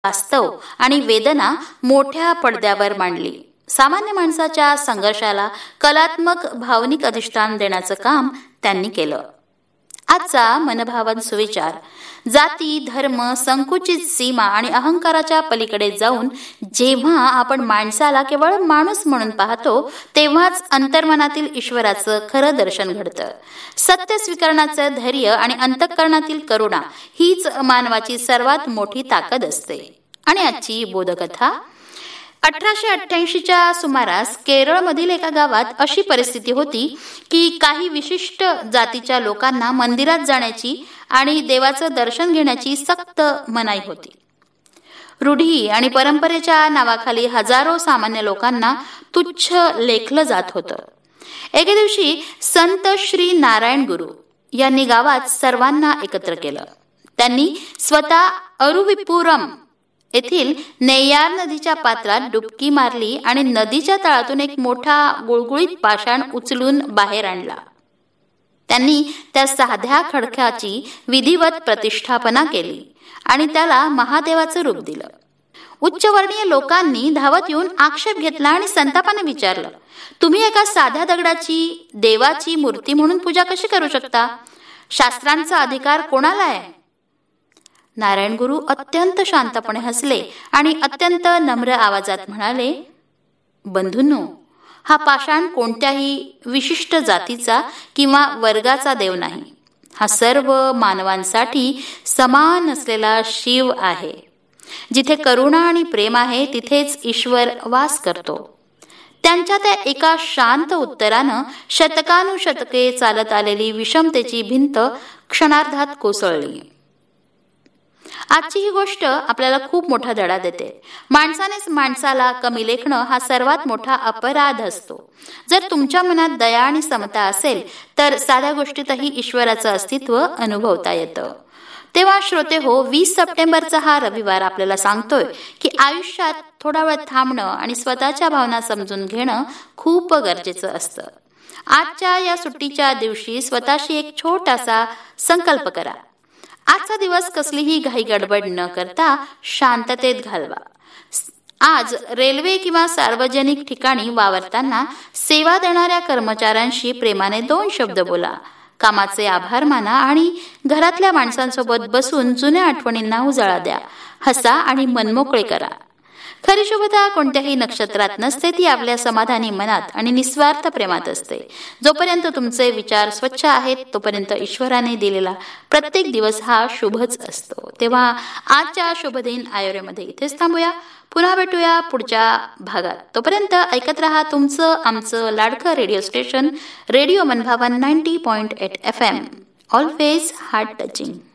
वास्तव आणि वेदना मोठ्या पडद्यावर मांडली. सामान्य माणसाच्या संघर्षाला कलात्मक भावनिक अधिष्ठान देण्याचं काम त्यांनी केलं. आजचा मनभावन सुविचार जाती, धर्म, संकुचित सीमा आणि अहंकाराच्या पलीकडे जाऊन जेव्हा आपण माणसाला केवळ माणूस म्हणून पाहतो, तेव्हाच अंतर्मनातील ईश्वराचं खरं दर्शन घडतं. सत्य स्वीकारण्याचं धैर्य आणि अंतःकरणातील करुणा हीच मानवाची सर्वात मोठी ताकद असते. आणि आजची बोधकथा 1888च्या सुमारास केरळमधील एका गावात अशी परिस्थिती होती की काही विशिष्ट जातीच्या लोकांना मंदिरात जाण्याची आणि देवाचं दर्शन घेण्याची सक्त मनाई होती. रूढी आणि परंपरेच्या नावाखाली हजारो सामान्य लोकांना तुच्छ लेखलं जात होतं. एके दिवशी संत श्री नारायण गुरु यांनी गावात सर्वांना एकत्र केलं. त्यांनी स्वतः अरुविपुरम येथील नेय्यार नदीच्या पात्रात डुबकी मारली आणि नदीच्या तळातून एक मोठा गुळगुळीत पाषाण उचलून बाहेर आणला. त्यांनी त्या साध्या खडकाची विधिवत प्रतिष्ठापना केली आणि त्याला महादेवाचं रूप दिलं. उच्चवर्णीय लोकांनी धावत येऊन आक्षेप घेतला आणि संतापाने विचारलं, तुम्ही एका साध्या दगडाची देवाची मूर्ती म्हणून पूजा कशी करू शकता? शास्त्रांचा अधिकार कोणाला आहे? नारायण गुरु अत्यंत शांतपणे हसले आणि अत्यंत नम्र आवाजात म्हणाले, बंधूंनो, हा पाषाण कोणत्याही विशिष्ट जातीचा किंवा वर्गाचा देव नाही. हा सर्व मानवांसाठी समान असलेला शिव आहे. जिथे करुणा आणि प्रेम आहे तिथेच ईश्वर वास करतो. त्यांच्या त्या एका शांत उत्तरानं शतकानुशतके चालत आलेली विषमतेची भिंत क्षणार्धात कोसळली. आजची ही गोष्ट आपल्याला खूप मोठा धडा देते. माणसानेच माणसाला कमी लेखणं हा सर्वात मोठा अपराध असतो. जर तुमच्या मनात दया आणि समता असेल तर साध्या गोष्टीतही ईश्वराचं अस्तित्व अनुभवता येतं. तेव्हा श्रोते हो, 20 सप्टेंबरचा हा रविवार आपल्याला सांगतोय की आयुष्यात थोडा वेळ थांबणं आणि स्वतःच्या भावना समजून घेणं खूप गरजेचं असतं. आजच्या या सुट्टीच्या दिवशी स्वतःशी एक छोटासा संकल्प करा. आजचा दिवस कसलीही घाई गडबड न करता शांततेत घालवा. आज रेल्वे किंवा सार्वजनिक ठिकाणी वावरताना सेवा देणाऱ्या कर्मचाऱ्यांशी प्रेमाने 2 शब्द बोला. कामाचे आभार माना आणि घरातल्या माणसांसोबत बसून जुन्या आठवणींना उजाळा द्या. हसा आणि मनमोकळे करा. खरी शुभता कोणत्याही नक्षत्रात नसते, ती आपल्या समाधानी मनात आणि निस्वार्थ प्रेमात असते. जोपर्यंत तुमचे विचार स्वच्छ आहेत तोपर्यंत ईश्वराने दिलेला प्रत्येक दिवस हा शुभच असतो. तेव्हा आजच्या शुभदिन आयोरेमध्ये इथेच थांबूया. पुन्हा भेटूया पुढच्या भागात. तोपर्यंत ऐकत रहा तुमचं आमचं लाडकं रेडिओ स्टेशन रेडिओ मनभावन 90.8 FM. Always heart touching.